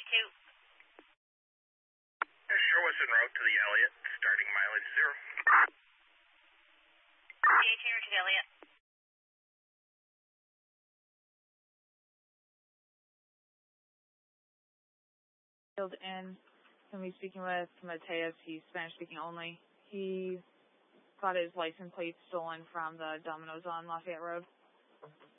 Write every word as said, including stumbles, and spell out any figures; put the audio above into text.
two. Show us en route to the Elliott, starting mileage zero. D H A to the Elliott. Field in. Can be speaking with Mateus. He's Spanish speaking only. He got his license plate stolen from the Domino's on Lafayette Road.